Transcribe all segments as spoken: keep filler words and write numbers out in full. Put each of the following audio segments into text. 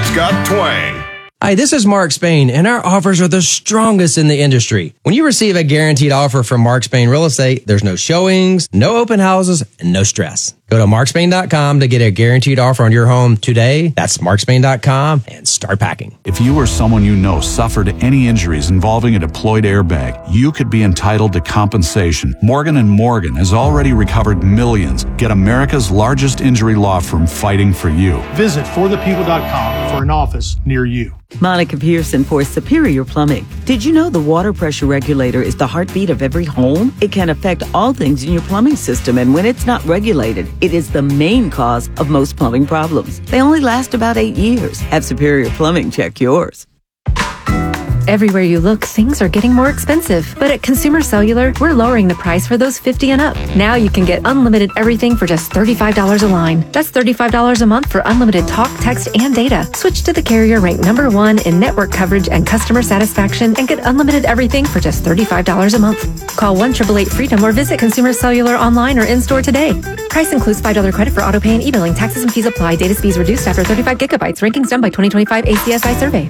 It's got twang. Hi, this is Mark Spain, and our offers are the strongest in the industry. When you receive a guaranteed offer from Mark Spain Real Estate, there's no showings, no open houses, and no stress. Go to mark spain dot com to get a guaranteed offer on your home today. That's mark spain dot com and start packing. If you or someone you know suffered any injuries involving a deployed airbag, you could be entitled to compensation. Morgan and Morgan has already recovered millions. Get America's largest injury law firm fighting for you. Visit for the people dot com for an office near you. Monica Pearson for Superior Plumbing. Did you know the water pressure regulator is the heartbeat of every home? It can affect all things in your plumbing system, and when it's not regulated, it is the main cause of most plumbing problems. They only last about eight years. Have Superior Plumbing check yours. Everywhere you look, things are getting more expensive. But at Consumer Cellular, we're lowering the price for those fifty and up. Now you can get unlimited everything for just thirty-five dollars a line. That's thirty-five dollars a month for unlimited talk, text, and data. Switch to the carrier ranked number one in network coverage and customer satisfaction and get unlimited everything for just thirty-five dollars a month. Call one eight eight eight freedom or visit Consumer Cellular online or in-store today. Price includes five dollars credit for autopay and e-billing. Taxes and fees apply. Data speeds reduced after thirty-five gigabytes. Rankings done by twenty twenty-five A C S I survey.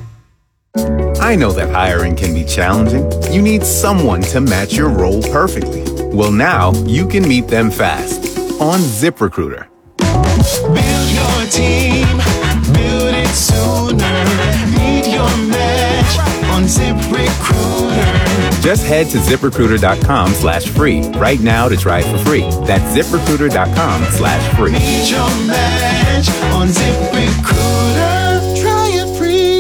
I know that hiring can be challenging. You need someone to match your role perfectly. Well, now you can meet them fast on ZipRecruiter. Build your team, build it sooner. Meet your match on ZipRecruiter. Just head to ZipRecruiter.com slash free right now to try it for free. That's ZipRecruiter.com slash free. Meet your match on ZipRecruiter. Try it free.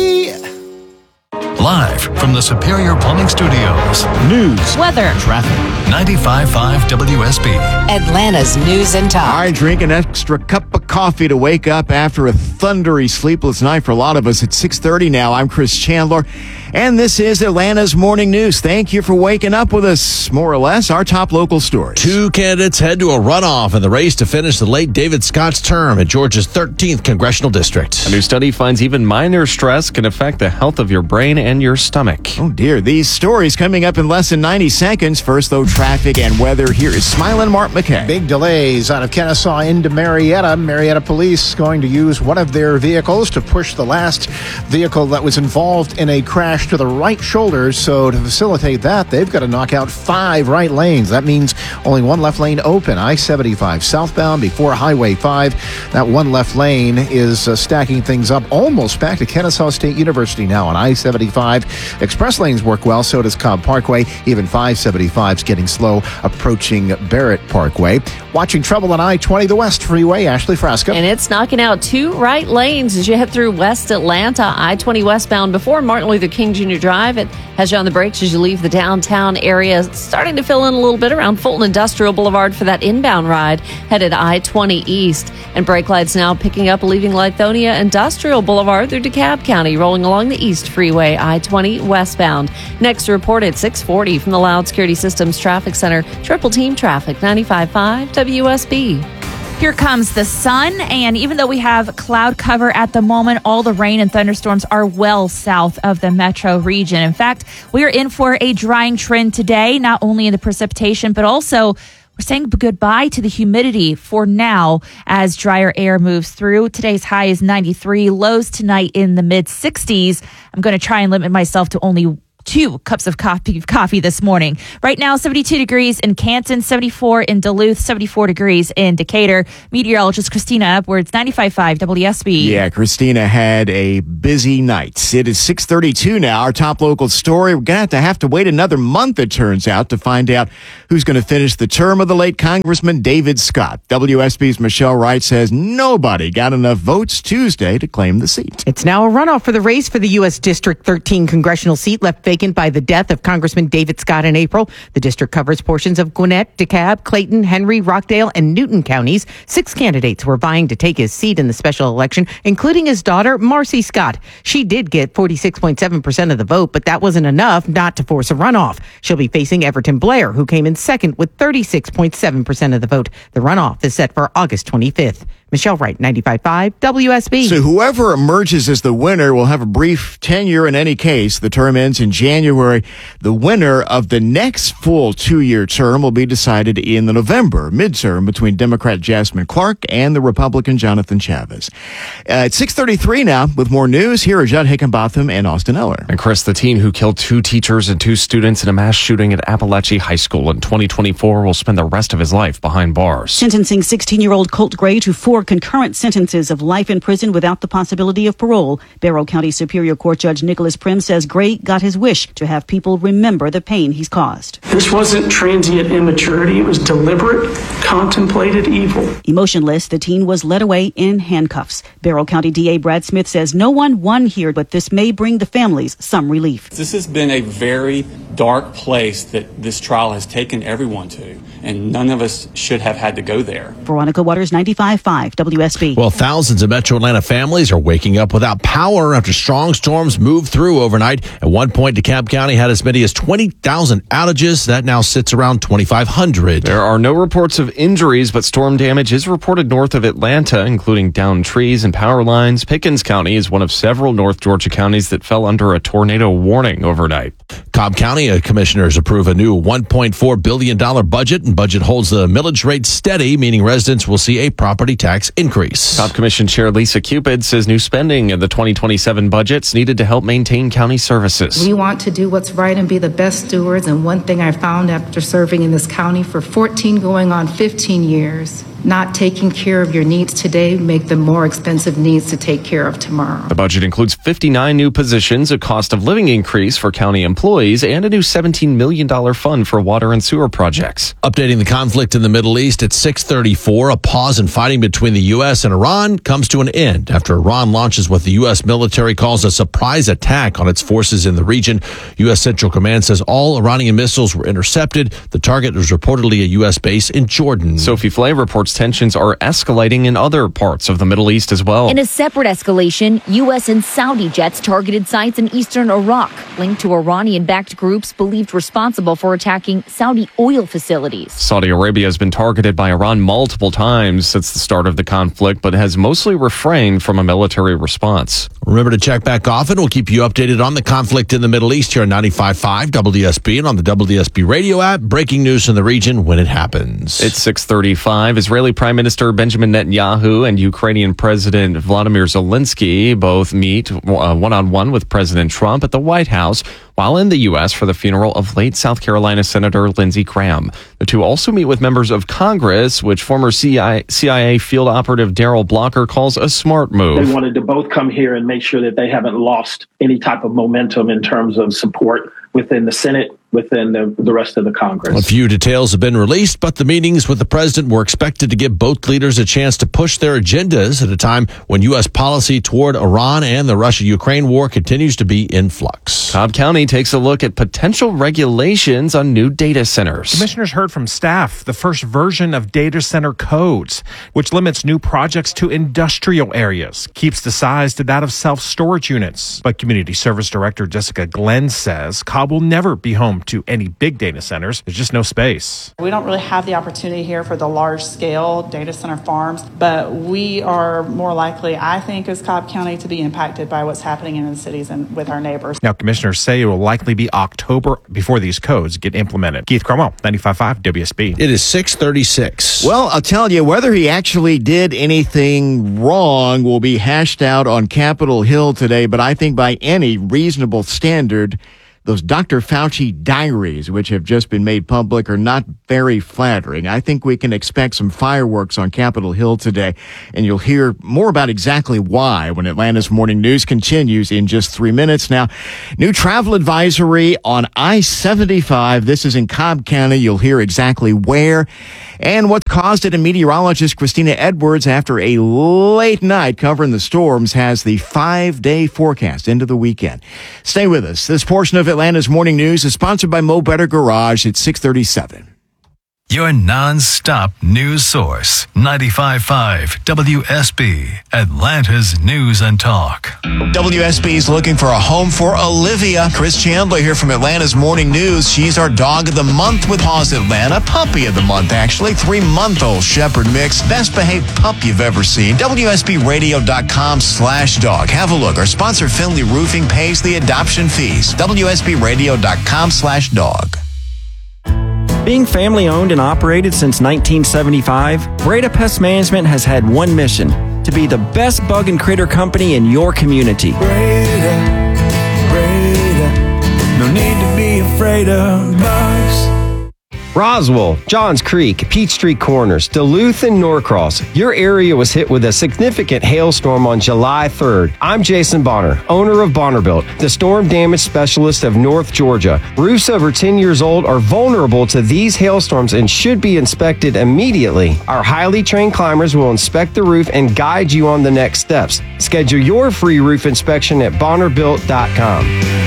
Live from the Superior Plumbing Studios. News, weather, traffic. ninety-five point five W S B. Atlanta's News and Talk. I drink an extra cup of coffee to wake up after a thundery, sleepless night for a lot of us. It's six thirty now. I'm Chris Chandler, and this is Atlanta's Morning News. Thank you for waking up with us. More or less, our top local stories. Two candidates head to a runoff in the race to finish the late David Scott's term in Georgia's thirteenth congressional district. A new study finds even minor stress can affect the health of your brain and your stomach. Oh, dear. These stories coming up in less than ninety seconds. First, though, traffic and weather. Here is Smiling Mark McKay. Big delays out of Kennesaw into Marietta. Marietta police going to use one of their vehicles to push the last vehicle that was involved in a crash to the right shoulder. So to facilitate that, they've got to knock out five right lanes. That means only one left lane open. I seventy-five southbound before Highway five. That one left lane is uh, stacking things up almost back to Kennesaw State University now on I seventy-five. Express lanes work well, so does Cobb Parkway. Even five seventy-five is getting slow approaching Barrett Parkway. Watching trouble on I twenty, the West Freeway. Ashley Frasca. And it's knocking out two right lanes as you head through West Atlanta. I twenty westbound before Martin Luther King Junior Drive. It has you on the brakes as you leave the downtown area. It's starting to fill in a little bit around Fulton Industrial Boulevard for that inbound ride headed I twenty east. And brake lights now picking up, leaving Lithonia Industrial Boulevard through DeKalb County, rolling along the East Freeway, I twenty westbound. Next report at six forty from the Loud Security Systems Traffic Center. Triple team traffic, ninety-five point five W S B. Here comes the sun, and even though we have cloud cover at the moment, all the rain and thunderstorms are well south of the metro region. In fact, we are in for a drying trend today, not only in the precipitation, but also we're saying goodbye to the humidity for now as drier air moves through. Today's high is ninety-three, lows tonight in the mid sixties. I'm going to try and limit myself to only two cups of coffee, coffee this morning. Right now, seventy-two degrees in Canton, seventy-four in Duluth, seventy-four degrees in Decatur. Meteorologist Christina Edwards, ninety-five point five W S B. Yeah, Christina had a busy night. It is six thirty-two now. Our top local story. We're going to have to have to wait another month, it turns out, to find out who's going to finish the term of the late Congressman David Scott. W S B's Michelle Wright says nobody got enough votes Tuesday to claim the seat. It's now a runoff for the race for the U S District thirteen congressional seat left vacant by the death of Congressman David Scott in April. The district covers portions of Gwinnett, DeKalb, Clayton, Henry, Rockdale, and Newton counties. Six candidates were vying to take his seat in the special election, including his daughter, Marcy Scott. She did get forty-six point seven percent of the vote, but that wasn't enough not to force a runoff. She'll be facing Everton Blair, who came in second with thirty-six point seven percent of the vote. The runoff is set for August twenty-fifth. Michelle Wright, ninety-five point five W S B. So whoever emerges as the winner will have a brief tenure in any case. The term ends in January. The winner of the next full two-year term will be decided in the November midterm between Democrat Jasmine Clark and the Republican Jonathan Chavez. Uh, it's six thirty-three now. With more news, here are Judd Hickenbotham and Austin Eller. And Chris, the teen who killed two teachers and two students in a mass shooting at Appalachia High School in twenty twenty-four will spend the rest of his life behind bars. Sentencing sixteen-year-old Colt Gray to four concurrent sentences of life in prison without the possibility of parole. Barrow County Superior Court Judge Nicholas Prim says Gray got his wish to have people remember the pain he's caused. This wasn't transient immaturity. It was deliberate, contemplated evil. Emotionless, the teen was led away in handcuffs. Barrow County D A Brad Smith says no one won here, but this may bring the families some relief. This has been a very dark place that this trial has taken everyone to, and none of us should have had to go there. Veronica Waters, ninety-five point five W S B. Well, thousands of Metro Atlanta families are waking up without power after strong storms moved through overnight. At one point, DeKalb County had as many as twenty thousand outages. That now sits around twenty-five hundred. There are no reports of injuries, but storm damage is reported north of Atlanta, including downed trees and power lines. Pickens County is one of several North Georgia counties that fell under a tornado warning overnight. Cobb County uh, commissioners approve a new one point four billion dollars budget, and budget holds the millage rate steady, meaning residents will see a property tax increase. Cobb Commission Chair Lisa Cupid says new spending in the twenty twenty-seven budget's needed to help maintain county services. We want to do what's right and be the best stewards, and one thing I found after serving in this county for fourteen going on fifteen years, not taking care of your needs today make them more expensive needs to take care of tomorrow. The budget includes fifty-nine new positions, a cost of living increase for county employees, and a new seventeen million dollars fund for water and sewer projects. Updating the conflict in the Middle East at six thirty-four, a pause in fighting between the U S and Iran comes to an end after Iran launches what the U S military calls a surprise attack on its forces in the region. U S Central Command says all Iranian missiles were intercepted. The target was reportedly a U S base in Jordan. Sophie Flay reports tensions are escalating in other parts of the Middle East as well. In a separate escalation, U S and Saudi jets targeted sites in eastern Iraq, linked to Iranian-backed groups believed responsible for attacking Saudi oil facilities. Saudi Arabia has been targeted by Iran multiple times since the start of the conflict, but has mostly refrained from a military response. Remember to check back often. We'll keep you updated on the conflict in the Middle East here on ninety-five point five W S B and on the W S B radio app. Breaking news in the region when it happens. It's six thirty-five. Israeli Prime Minister Benjamin Netanyahu and Ukrainian President Vladimir Zelensky both meet uh, one-on-one with President Trump at the White House while in the U S for the funeral of late South Carolina Senator Lindsey Graham. The two also meet with members of Congress, which former C I A field operative Daryl Blocker calls a smart move. They wanted to both come here and make sure that they haven't lost any type of momentum in terms of support within the Senate, within the, the rest of the Congress. A few details have been released, but the meetings with the president were expected to give both leaders a chance to push their agendas at a time when U S policy toward Iran and the Russia-Ukraine war continues to be in flux. Cobb County takes a look at potential regulations on new data centers. Commissioners heard from staff the first version of data center codes, which limits new projects to industrial areas, keeps the size to that of self-storage units. But Community Service Director Jessica Glenn says Cobb will never be home to any big data centers. There's just no space. We don't really have the opportunity here for the large scale data center farms, but we are more likely, I think, as Cobb County to be impacted by what's happening in the cities and with our neighbors. Now, commissioners say it will likely be October before these codes get implemented. Keith Cromwell, ninety-five point five W S B. It is six thirty-six. Well, I'll tell you, whether he actually did anything wrong will be hashed out on Capitol Hill today, but I think by any reasonable standard, those Doctor Fauci diaries, which have just been made public, are not very flattering. I think we can expect some fireworks on Capitol Hill today, and you'll hear more about exactly why when Atlanta's Morning News continues in just three minutes. Now, new travel advisory on I seventy-five. This is in Cobb County. You'll hear exactly where and what caused it. And meteorologist Christina Edwards, after a late night covering the storms, has the five-day forecast into the weekend. Stay with us. This portion of Atlanta's Morning News is sponsored by Mo Better Garage at six thirty-seven. Your non-stop news source. ninety-five point five W S B, Atlanta's News and Talk. W S B is looking for a home for Olivia. Chris Chandler here from Atlanta's Morning News. She's our dog of the month with Paws Atlanta. Puppy of the month, actually. Three-month-old Shepherd mix. Best behaved pup you've ever seen. W S B radio dot com slash dog. Have a look. Our sponsor, Finley Roofing, pays the adoption fees. W S B radio dot com slash dog. Being family owned and operated since nineteen seventy-five, Breda Pest Management has had one mission: to be the best bug and critter company in your community. Breda, Breda, no need to be afraid of bugs. Roswell, Johns Creek, Peachtree Corners, Duluth, and Norcross. Your area was hit with a significant hailstorm on July third. I'm Jason Bonner, owner of Bonnerbuilt, the storm damage specialist of North Georgia. Roofs over ten years old are vulnerable to these hailstorms and should be inspected immediately. Our highly trained climbers will inspect the roof and guide you on the next steps. Schedule your free roof inspection at bonner built dot com.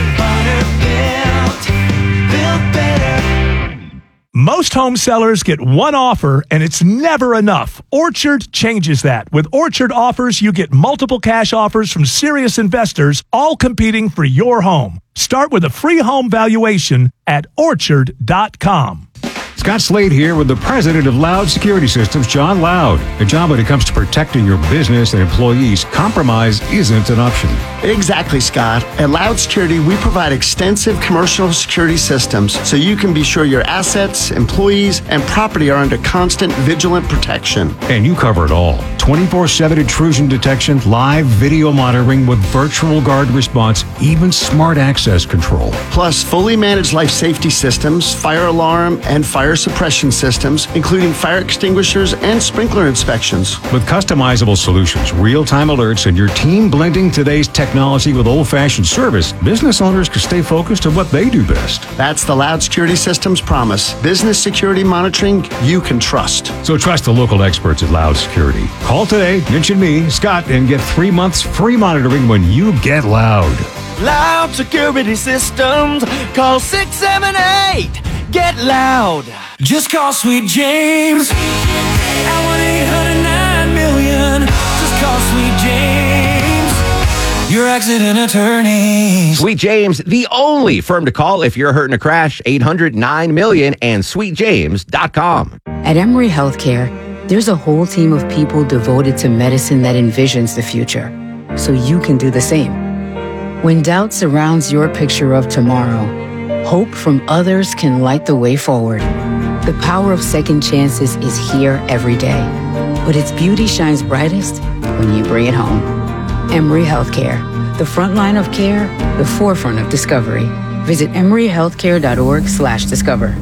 Most home sellers get one offer, and it's never enough. Orchard changes that. With Orchard offers, you get multiple cash offers from serious investors, all competing for your home. Start with a free home valuation at orchard dot com. Scott Slade here with the president of Loud Security Systems, John Loud. A job when it comes to protecting your business and employees, compromise isn't an option. Exactly, Scott. At Loud Security, we provide extensive commercial security systems so you can be sure your assets, employees, and property are under constant vigilant protection. And you cover it all. twenty-four seven intrusion detection, live video monitoring with virtual guard response, even smart access control. Plus, fully managed life safety systems, fire alarm, and fire suppression systems, including fire extinguishers and sprinkler inspections. With customizable solutions, real-time alerts, and your team blending today's technology with old-fashioned service, business owners can stay focused on what they do best. That's the Loud Security Systems promise. Business security monitoring you can trust. So trust the local experts at Loud Security. Call today, mention me, Scott, and get three months free monitoring when you get Loud. Loud Security Systems. Call six seven eight. Get Loud. Just call Sweet James at one eight hundred nine million. Just call Sweet James, your accident attorney. Sweet James, the only firm to call if you're hurt in a crash. eight hundred nine million and sweet james dot com. At Emory Healthcare, there's a whole team of people devoted to medicine that envisions the future, so you can do the same. When doubt surrounds your picture of tomorrow, hope from others can light the way forward. The power of second chances is here every day, but its beauty shines brightest when you bring it home. Emory Healthcare, the front line of care, the forefront of discovery. Visit emory healthcare dot org slash discover.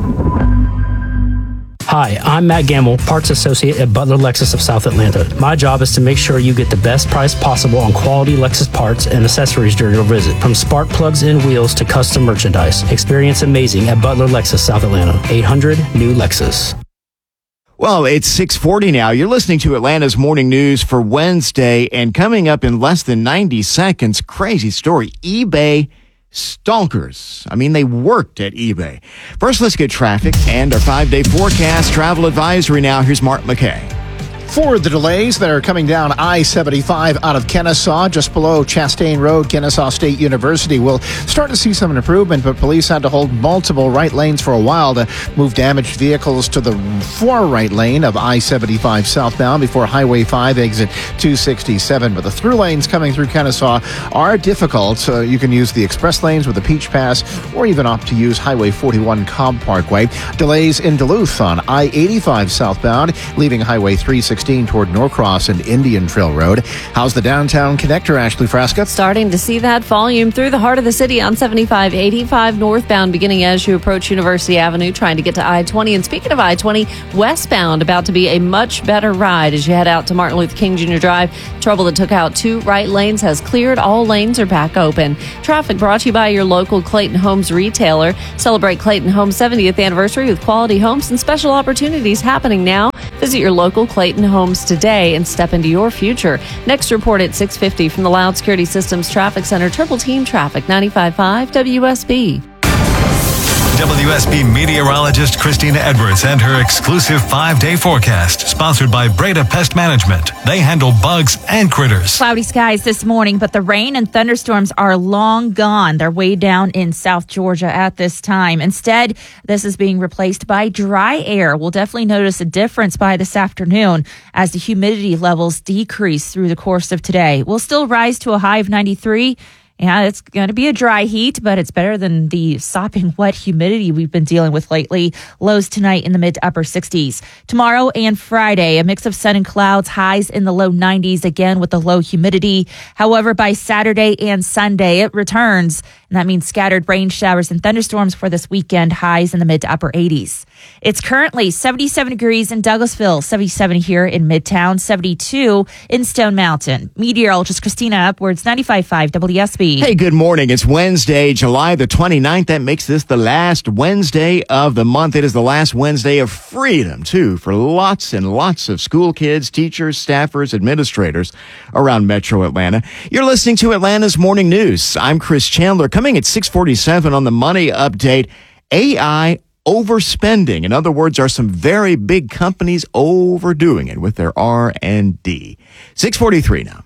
Hi, I'm Matt Gamble, Parts Associate at Butler Lexus of South Atlanta. My job is to make sure you get the best price possible on quality Lexus parts and accessories during your visit. From spark plugs and wheels to custom merchandise. Experience amazing at Butler Lexus South Atlanta. eight hundred new Lexus. Well, it's six forty now. You're listening to Atlanta's Morning News for Wednesday, and coming up in less than ninety seconds, crazy story. eBay stalkers. I mean, they worked at eBay. First, let's get traffic and our five-day forecast. Travel advisory now. Here's Mark McKay. For the delays that are coming down I seventy-five out of Kennesaw, just below Chastain Road, Kennesaw State University, we'll start to see some improvement, but police had to hold multiple right lanes for a while to move damaged vehicles to the far right lane of I seventy-five southbound before Highway five exit two sixty-seven. But the through lanes coming through Kennesaw are difficult. So you can use the express lanes with the Peach Pass or even opt to use Highway forty-one Cobb Parkway. Delays in Duluth on I eighty-five southbound, leaving Highway three sixteen toward Norcross and Indian Trail Road. How's the downtown connector, Ashley Frasca? Starting to see that volume through the heart of the city on seventy-five eighty-five northbound, beginning as you approach University Avenue, trying to get to I twenty. And speaking of I twenty, westbound, about to be a much better ride as you head out to Martin Luther King Junior Drive. Trouble that took out two right lanes has cleared. All lanes are back open. Traffic brought to you by your local Clayton Homes retailer. Celebrate Clayton Homes' seventieth anniversary with quality homes and special opportunities happening now. Visit your local Clayton Homes today and step into your future. Next report at six fifty from the Loud Security Systems Traffic Center. Triple Team Traffic, ninety-five point five W S B. W S B meteorologist Christina Edwards and her exclusive five-day forecast, sponsored by Breda Pest Management. They handle bugs and critters. Cloudy skies this morning, but the rain and thunderstorms are long gone. They're way down in South Georgia at this time. Instead, this is being replaced by dry air. We'll definitely notice a difference by this afternoon as the humidity levels decrease through the course of today. We'll still rise to a high of ninety-three. Yeah, it's going to be a dry heat, but it's better than the sopping wet humidity we've been dealing with lately. Lows tonight in the mid to upper sixties. Tomorrow and Friday, a mix of sun and clouds, highs in the low nineties, again with the low humidity. However, by Saturday and Sunday, it returns. And that means scattered rain showers and thunderstorms for this weekend, highs in the mid to upper eighties. It's currently seventy-seven degrees in Douglasville, seventy-seven here in Midtown, seventy-two in Stone Mountain. Meteorologist Christina Upwards, ninety-five point five W S B. Hey, good morning. It's Wednesday, July the twenty-ninth. That makes this the last Wednesday of the month. It is the last Wednesday of freedom, too, for lots and lots of school kids, teachers, staffers, administrators around Metro Atlanta. You're listening to Atlanta's Morning News. I'm Chris Chandler. Coming at six forty-seven on the Money Update, A I overspending. In other words, are some very big companies overdoing it with their R and D. six forty-three now.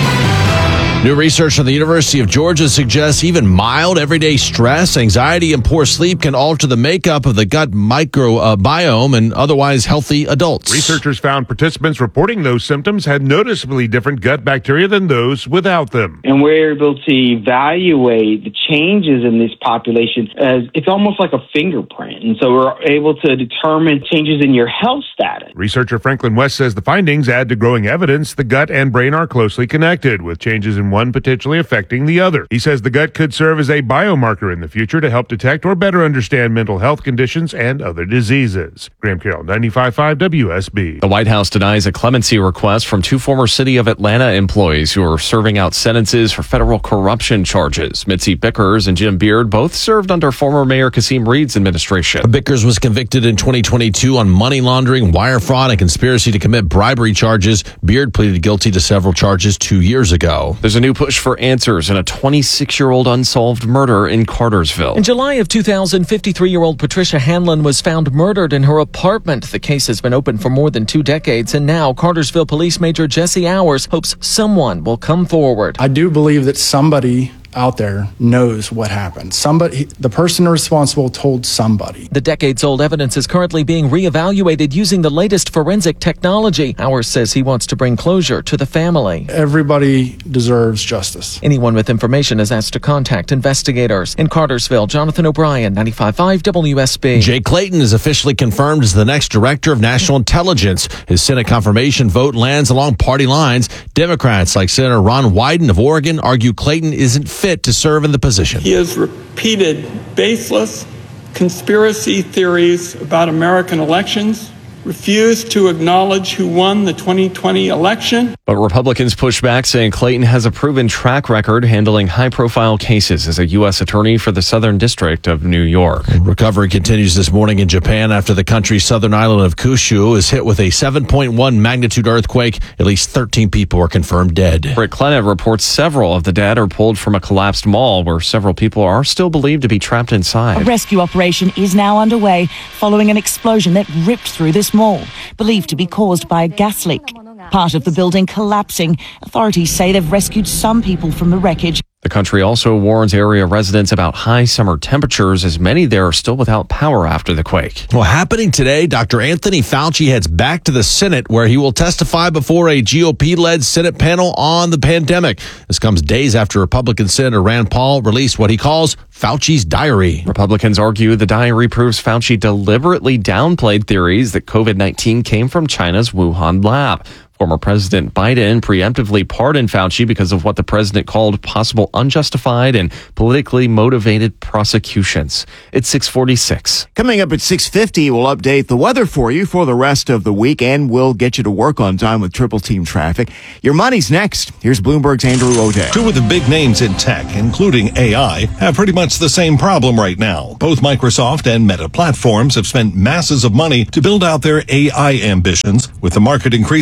New research from the University of Georgia suggests even mild everyday stress, anxiety, and poor sleep can alter the makeup of the gut microbiome and otherwise healthy adults. Researchers found participants reporting those symptoms had noticeably different gut bacteria than those without them. And we're able to evaluate the changes in this population as it's almost like a fingerprint. And so we're able to determine changes in your health status. Researcher Franklin West says the findings add to growing evidence the gut and brain are closely connected, with changes in one potentially affecting the other. He says the gut could serve as a biomarker in the future to help detect or better understand mental health conditions and other diseases. Graham Carroll, ninety-five point five W S B. The White House denies a clemency request from two former City of Atlanta employees who are serving out sentences for federal corruption charges. Mitzi Bickers and Jim Beard both served under former Mayor Kasim Reed's administration. Bickers was convicted in twenty twenty-two on money laundering, wire fraud, and conspiracy to commit bribery charges. Beard pleaded guilty to several charges two years ago. There's a new push for answers in a twenty-six-year-old unsolved murder in Cartersville. In July of two thousand, fifty-three-year-old Patricia Hanlon was found murdered in her apartment. The case has been open for more than two decades, and now Cartersville Police Major Jesse Hours hopes someone will come forward. I do believe that somebody out there knows what happened. Somebody, the person responsible told somebody. The decades-old evidence is currently being reevaluated using the latest forensic technology. Hours says he wants to bring closure to the family. Everybody deserves justice. Anyone with information is asked to contact investigators. In Cartersville, Jonathan O'Brien, ninety-five point five W S B. Jay Clayton is officially confirmed as the next Director of National Intelligence. His Senate confirmation vote lands along party lines. Democrats like Senator Ron Wyden of Oregon argue Clayton isn't fit to serve in the position. He has repeated baseless conspiracy theories about American elections, refused to acknowledge who won the twenty twenty election. But Republicans push back, saying Clayton has a proven track record handling high-profile cases as a U S attorney for the Southern District of New York. Recovery continues this morning in Japan after the country's southern island of Kyushu is hit with a seven point one magnitude earthquake. At least thirteen people are confirmed dead. Britt Clennett reports several of the dead are pulled from a collapsed mall where several people are still believed to be trapped inside. A rescue operation is now underway following an explosion that ripped through this mall, believed to be caused by a gas leak. Part of the building collapsing. Authorities say they've rescued some people from the wreckage. The country also warns area residents about high summer temperatures, as many there are still without power after the quake. Well, happening today, Doctor Anthony Fauci heads back to the Senate, where he will testify before a G O P-led Senate panel on the pandemic. This comes days after Republican Senator Rand Paul released what he calls Fauci's diary. Republicans argue the diary proves Fauci deliberately downplayed theories that COVID nineteen came from China's Wuhan lab. Former President Biden preemptively pardoned Fauci because of what the president called possible unjustified and politically motivated prosecutions. It's six forty-six. Coming up at six fifty, we'll update the weather for you for the rest of the week, and we'll get you to work on time with triple team traffic. Your money's next. Here's Bloomberg's Andrew O'Day. Two of the big names in tech, including A I, have pretty much the same problem right now. Both Microsoft and Meta Platforms have spent masses of money to build out their A I ambitions, with the market increasingly worried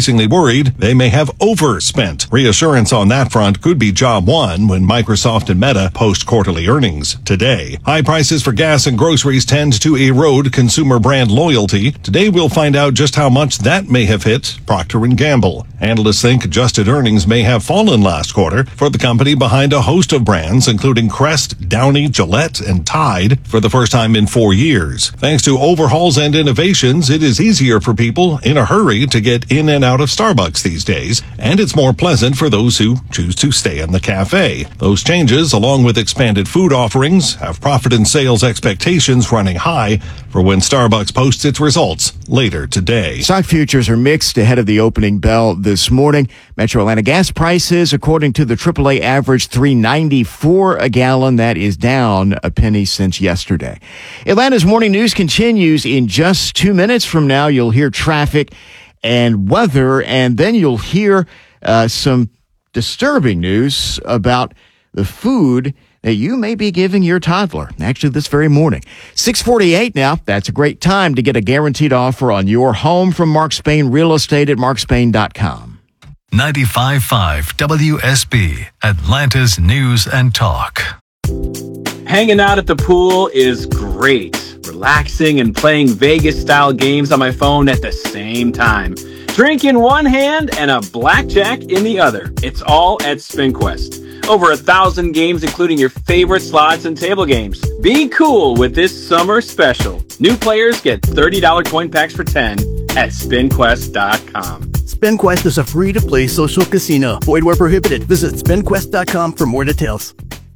worried they may have overspent. Reassurance on that front could be job one when Microsoft and Meta post quarterly earnings today. High prices for gas and groceries tend to erode consumer brand loyalty. Today we'll find out just how much that may have hit Procter and Gamble. Analysts think adjusted earnings may have fallen last quarter for the company behind a host of brands, including Crest, Downy, Gillette, and Tide, for the first time in four years. Thanks to overhauls and innovations, it is easier for people in a hurry to get in and out of Starbucks these days, and it's more pleasant for those who choose to stay in the cafe. Those changes, along with expanded food offerings, have profit and sales expectations running high for when Starbucks posts its results later today. Stock futures are mixed ahead of the opening bell this morning. Metro Atlanta gas prices, according to the triple A average, three ninety-four a gallon. That is down a penny since yesterday. Atlanta's morning news continues in just two minutes from now. You'll hear traffic and weather, and then you'll hear uh, some disturbing news about the food that you may be giving your toddler, actually this very morning. six forty-eight now. That's a great time to get a guaranteed offer on your home from Mark Spain Real Estate at mark spain dot com. ninety-five point five W S B, Atlanta's News and Talk. Hanging out at the pool is great. Relaxing and playing Vegas-style games on my phone at the same time. Drink in one hand and a blackjack in the other. It's all at SpinQuest. Over a thousand games, including your favorite slots and table games. Be cool with this summer special. New players get thirty dollars coin packs for ten at spin quest dot com. SpinQuest is a free-to-play social casino. Void where prohibited. Visit spin quest dot com for more details.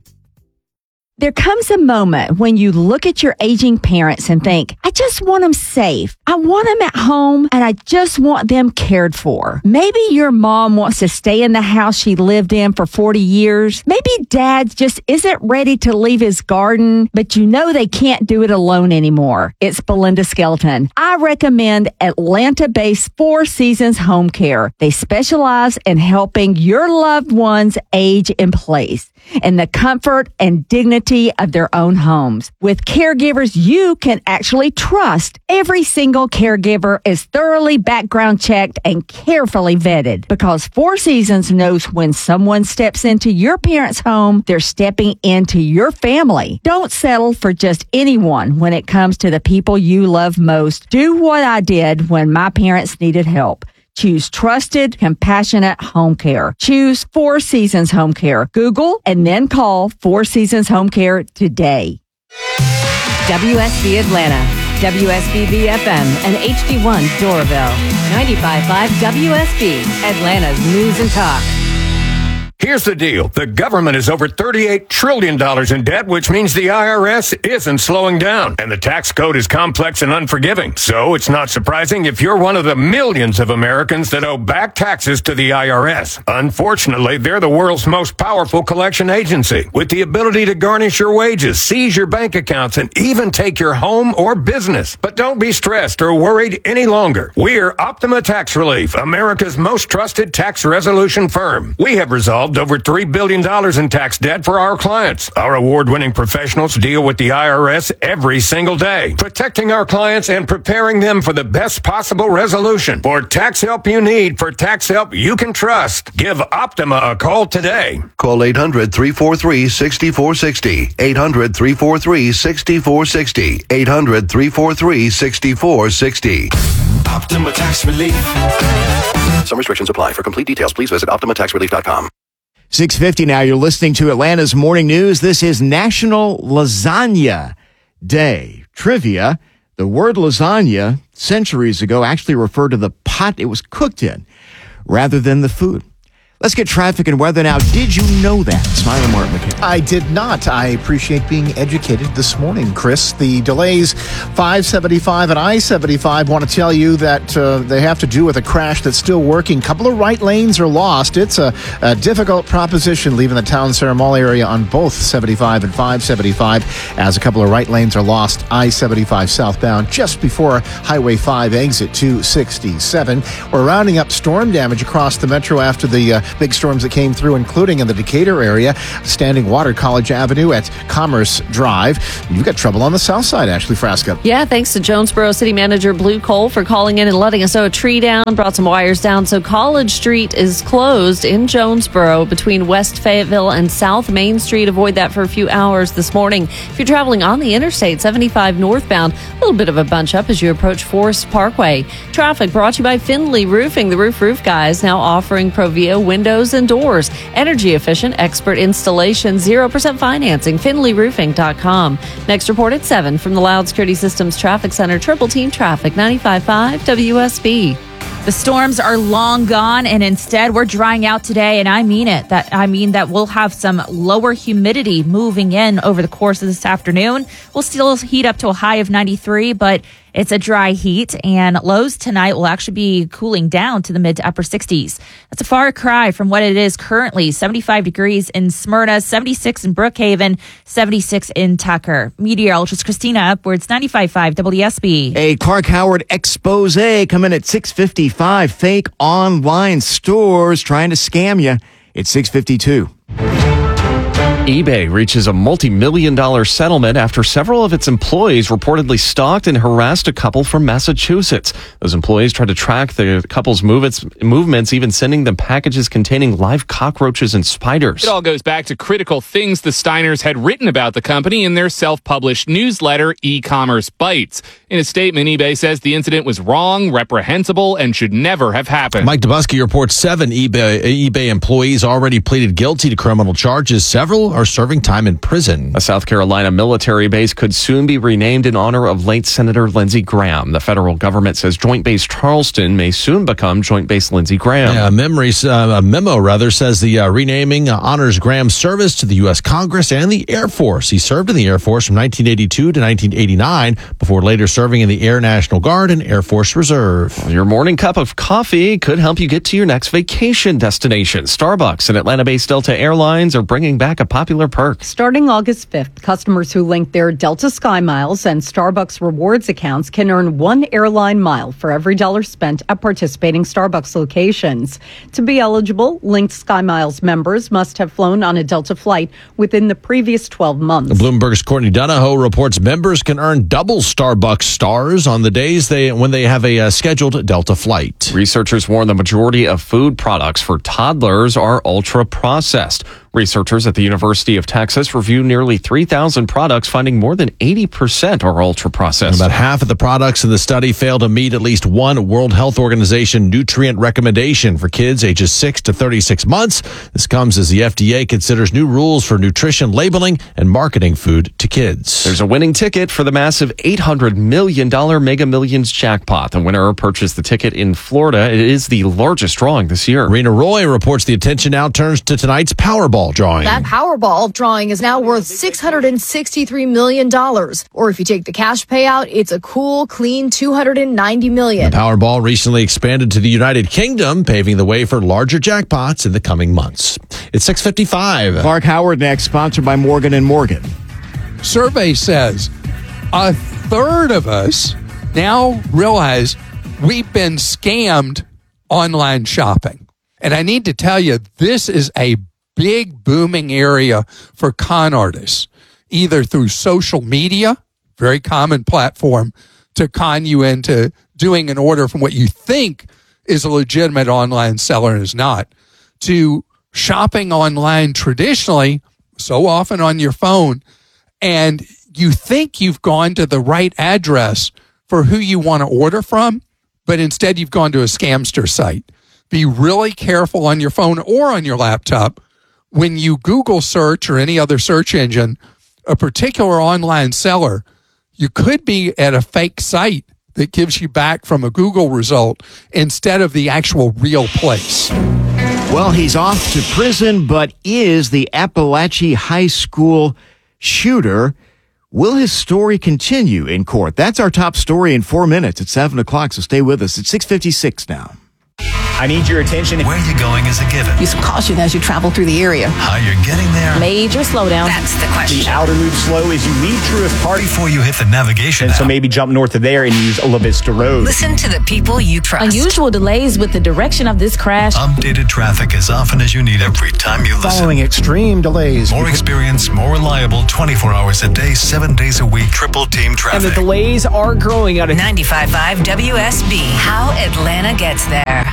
There comes a moment when you look at your aging parents and think, I just want them safe. I want them at home, and I just want them cared for. Maybe your mom wants to stay in the house she lived in for forty years. Maybe dad just isn't ready to leave his garden, but you know they can't do it alone anymore. It's Belinda Skelton. I recommend Atlanta-based Four Seasons Home Care. They specialize in helping your loved ones age in place in the comfort and dignity of their own homes. With caregivers you can actually trust, every single caregiver is thoroughly background checked and carefully vetted, because Four Seasons knows when someone steps into your parents' home, they're stepping into your family. Don't settle for just anyone when it comes to the people you love most. Do what I did when my parents needed help. Choose trusted, compassionate home care. Choose Four Seasons Home Care. Google and then call Four Seasons Home Care today. W S B Atlanta, W S B B F M, and H D one Doraville. ninety-five point five W S B, Atlanta's News and Talk. Here's the deal. The government is over thirty-eight trillion dollars in debt, which means the I R S isn't slowing down. And the tax code is complex and unforgiving. So it's not surprising if you're one of the millions of Americans that owe back taxes to the I R S. Unfortunately, they're the world's most powerful collection agency, with the ability to garnish your wages, seize your bank accounts, and even take your home or business. But don't be stressed or worried any longer. We're Optima Tax Relief, America's most trusted tax resolution firm. We have resolved over three billion dollars in tax debt for our clients. Our award-winning professionals deal with the I R S every single day, protecting our clients and preparing them for the best possible resolution. For tax help you need, for tax help you can trust, give Optima a call today. Call eight hundred, three four three, six four six zero. eight hundred, three four three, six four six zero. eight hundred, three four three, six four six zero. Optima Tax Relief. Some restrictions apply. For complete details, please visit optima tax relief dot com. six fifty now. You're listening to Atlanta's Morning News. This is National Lasagna Day. Trivia. The word lasagna centuries ago actually referred to the pot it was cooked in rather than the food. Let's get traffic and weather now. Did you know that? Smiley Martin McKay. I did not. I appreciate being educated this morning, Chris. The delays, five seventy-five and I seventy-five, want to tell you that uh, they have to do with a crash that's still working. A couple of right lanes are lost. It's a, a difficult proposition leaving the Town Center Mall area on both seventy-five and five seventy-five, as a couple of right lanes are lost. I seventy-five southbound just before Highway five exit two sixty-seven. We're rounding up storm damage across the metro after the uh, Big storms that came through, including in the Decatur area, Standing Water, College Avenue at Commerce Drive. You've got trouble on the south side, Ashley Frasca. Yeah, thanks to Jonesboro City Manager Blue Cole for calling in and letting us know a tree down, brought some wires down. So College Street is closed in Jonesboro between West Fayetteville and South Main Street. Avoid that for a few hours this morning. If you're traveling on the Interstate seventy-five northbound, a little bit of a bunch up as you approach Forest Parkway. Traffic brought to you by Finley Roofing. The Roof Roof Guys now offering Provia windows and doors. Energy efficient, expert installation, zero percent financing. finley roofing dot com. Next report at seven from the Loud Security Systems Traffic Center. Triple Team Traffic, ninety-five point five W S B. The storms are long gone, and instead we're drying out today, and I mean it. That I mean that we'll have some lower humidity moving in over the course of this afternoon. We'll still heat up to a high of ninety-three, but it's a dry heat, and lows tonight will actually be cooling down to the mid to upper sixties. That's a far cry from what it is currently. seventy-five degrees in Smyrna, seventy-six in Brookhaven, seventy-six in Tucker. Meteorologist Christina Upwards, ninety-five point five W S B. A Clark Howard expose coming at six fifty-five. Fake online stores trying to scam you. It's six fifty-two. eBay reaches a multi-million dollar settlement after several of its employees reportedly stalked and harassed a couple from Massachusetts. Those employees tried to track the couple's movements, movements, even sending them packages containing live cockroaches and spiders. It all goes back to critical things the Steiners had written about the company in their self-published newsletter, E-Commerce Bites. In a statement, eBay says the incident was wrong, reprehensible, and should never have happened. Mike Dubusky reports seven eBay, eBay employees already pleaded guilty to criminal charges. Several are serving time in prison. A South Carolina military base could soon be renamed in honor of late Senator Lindsey Graham. The federal government says Joint Base Charleston may soon become Joint Base Lindsey Graham. Yeah, memories, uh, a memo rather says the uh, renaming uh, honors Graham's service to the U S Congress and the Air Force. He served in the Air Force from nineteen eighty-two to nineteen eighty-nine before later serving in the Air National Guard and Air Force Reserve. Well, your morning cup of coffee could help you get to your next vacation destination. Starbucks and Atlanta-based Delta Airlines are bringing back a popular perk. Starting August fifth, customers who link their Delta Sky Miles and Starbucks rewards accounts can earn one airline mile for every dollar spent at participating Starbucks locations. To be eligible, linked Sky Miles members must have flown on a Delta flight within the previous twelve months. Bloomberg's Courtney Donahoe reports members can earn double Starbucks stars on the days they when they have a uh, scheduled Delta flight. Researchers warn the majority of food products for toddlers are ultra-processed. Researchers at the University of Texas reviewed nearly three thousand products, finding more than eighty percent are ultra-processed. About half of the products in the study fail to meet at least one World Health Organization nutrient recommendation for kids ages six to thirty-six months. This comes as the F D A considers new rules for nutrition labeling and marketing food to kids. There's a winning ticket for the massive eight hundred million dollars Mega Millions jackpot. The winner purchased the ticket in Florida. It is the largest drawing this year. Rena Roy reports the attention now turns to tonight's Powerball drawing. That Powerball drawing is now worth six hundred sixty-three million dollars. Or if you take the cash payout, it's a cool, clean two hundred ninety million dollars. The Powerball recently expanded to the United Kingdom, paving the way for larger jackpots in the coming months. It's six fifty-five. Clark Howard next, sponsored by Morgan and Morgan. Survey says a third of us now realize we've been scammed online shopping. And I need to tell you, this is a big booming area for con artists, either through social media, very common platform, to con you into doing an order from what you think is a legitimate online seller and is not, to shopping online traditionally, so often on your phone, and you think you've gone to the right address for who you want to order from, but instead you've gone to a scamster site. Be really careful on your phone or on your laptop when you Google search or any other search engine a particular online seller. You could be at a fake site that gives you back from a Google result instead of the actual real place. Well, he's off to prison, but is the Appalachia High School shooter. Will his story continue in court? That's our top story in four minutes at seven o'clock, so stay with us. It's six fifty-six now. I need your attention. Where you're going is a given. Use caution as you travel through the area. How you're getting there. Major slowdown. That's the question. The outer loop slow as you leave Truist Park. Before you hit the navigation And app. so maybe jump north of there and use Ola Vista Road. Listen to the people you trust. Unusual delays with the direction of this crash. Updated traffic as often as you need every time you listen. Following extreme delays. More experience, more reliable, twenty-four hours a day, seven days a week, triple team traffic. And the delays are growing out of ninety-five point five W S B. How Atlanta gets there.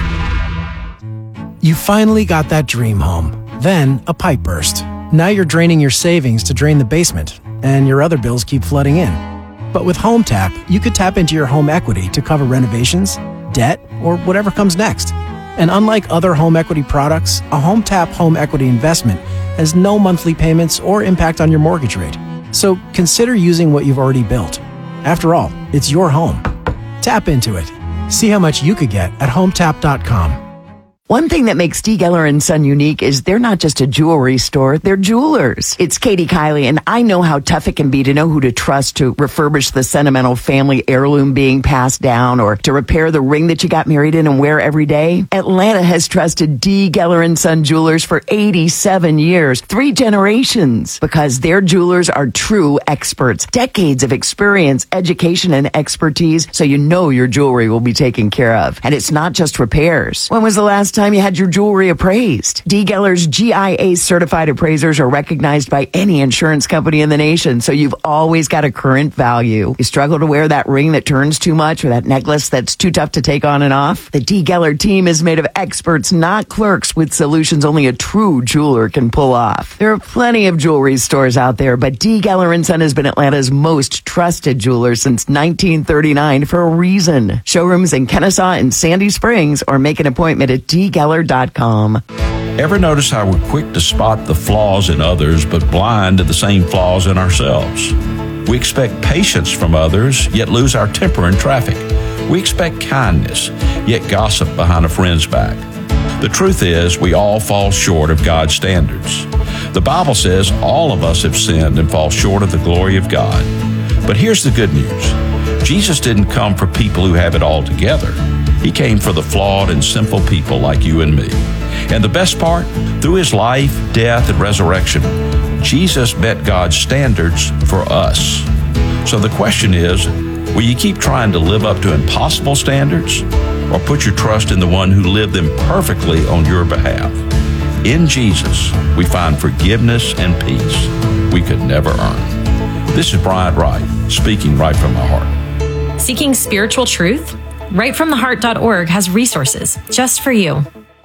You finally got that dream home. Then a pipe burst. Now you're draining your savings to drain the basement, and your other bills keep flooding in. But with Home Tap, you could tap into your home equity to cover renovations, debt, or whatever comes next. And unlike other home equity products, a Home Tap home equity investment has no monthly payments or impact on your mortgage rate. So consider using what you've already built. After all, it's your home. Tap into it. See how much you could get at home tap dot com. One thing that makes D. Geller and Son unique is they're not just a jewelry store, they're jewelers. It's Katie Kiley, and I know how tough it can be to know who to trust to refurbish the sentimental family heirloom being passed down or to repair the ring that you got married in and wear every day. Atlanta has trusted D. Geller and Son jewelers for eighty-seven years, three generations, because their jewelers are true experts, decades of experience, education, and expertise, so you know your jewelry will be taken care of. And it's not just repairs. When was the last time time you had your jewelry appraised? D. Geller's G I A certified appraisers are recognized by any insurance company in the nation, so you've always got a current value. You struggle to wear that ring that turns too much or that necklace that's too tough to take on and off? The D. Geller team is made of experts, not clerks, with solutions only a true jeweler can pull off. There are plenty of jewelry stores out there, but D. Geller and Son has been Atlanta's most trusted jeweler since nineteen thirty-nine for a reason. Showrooms in Kennesaw and Sandy Springs, or make an appointment at d geller dot com. Ever notice how we're quick to spot the flaws in others, but blind to the same flaws in ourselves? We expect patience from others, yet lose our temper in traffic. We expect kindness, yet gossip behind a friend's back. The truth is, we all fall short of God's standards. The Bible says all of us have sinned and fall short of the glory of God. But here's the good news. Jesus didn't come for people who have it all together. He came for the flawed and sinful people like you and me. And the best part, through his life, death, and resurrection, Jesus met God's standards for us. So the question is, will you keep trying to live up to impossible standards, or put your trust in the one who lived them perfectly on your behalf? In Jesus, we find forgiveness and peace we could never earn. This is Brian Wright, speaking right from my heart. Seeking spiritual truth? right from the heart dot org has resources just for you.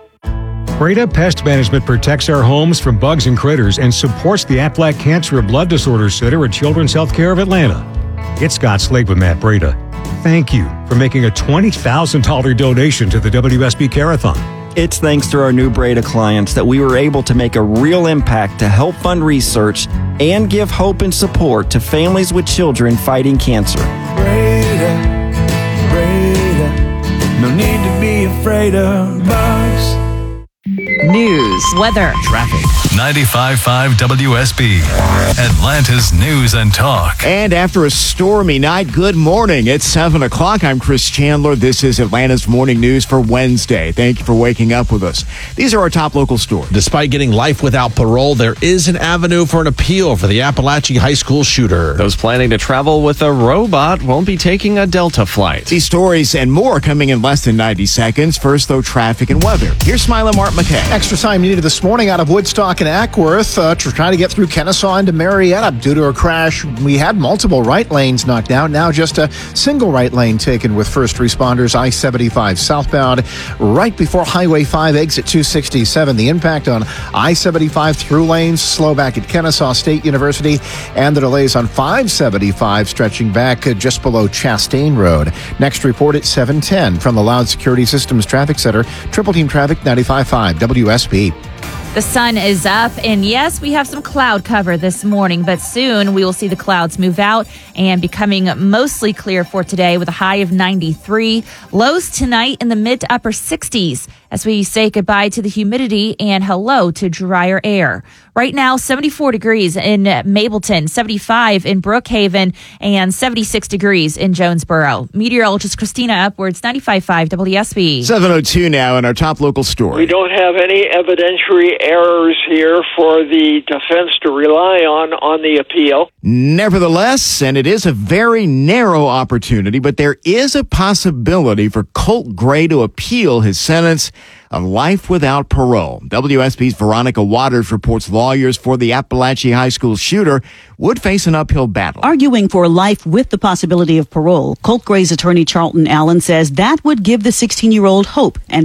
Breda Pest Management protects our homes from bugs and critters and supports the Aflac Cancer and Blood Disorders Center at Children's Healthcare of Atlanta. It's Scott Slade with Matt Breda. Thank you for making a twenty thousand dollars donation to the W S B Care-a-thon. It's thanks to our new Breda clients that we were able to make a real impact to help fund research and give hope and support to families with children fighting cancer. Breda, Breda, no need to be afraid of bugs. News, weather, traffic. ninety-five point five W S B, Atlanta's news and talk. And after a stormy night, good morning. It's seven o'clock. I'm Chris Chandler. This is Atlanta's morning news for Wednesday. Thank you for waking up with us. These are our top local stories. Despite getting life without parole, there is an avenue for an appeal for the Appalachian High School shooter. Those planning to travel with a robot won't be taking a Delta flight. These stories and more coming in less than ninety seconds. First, though, traffic and weather. Here's Smiling Mark McKay. Extra time needed this morning out of Woodstock and Ackworth uh, to try to get through Kennesaw into Marietta due to a crash. We had multiple right lanes knocked out. Now just a single right lane taken with first responders. I seventy-five southbound right before Highway five exit two sixty-seven. The impact on I seventy-five through lanes, slow back at Kennesaw State University, and the delays on five seventy-five stretching back uh, just below Chastain Road. Next report at seven ten from the Loud Security Systems Traffic Center. Triple Team Traffic ninety-five point five W S B. The sun is up, and yes, we have some cloud cover this morning, but soon we will see the clouds move out and becoming mostly clear for today with a high of ninety-three. Lows tonight in the mid to upper sixties. as we say goodbye to the humidity and hello to drier air. Right now, seventy-four degrees in Mableton, seventy-five in Brookhaven, and seventy-six degrees in Jonesboro. Meteorologist Christina Edwards, ninety-five point five W S B. seven oh two now in our top local story. We don't have any evidentiary errors here for the defense to rely on on the appeal. Nevertheless, and it is a very narrow opportunity, but there is a possibility for Colt Gray to appeal his sentence of life without parole. W S B's Veronica Waters reports lawyers for the Appalachia High School shooter would face an uphill battle. Arguing for life with the possibility of parole, Colt Gray's attorney Charlton Allen says that would give the sixteen-year-old hope and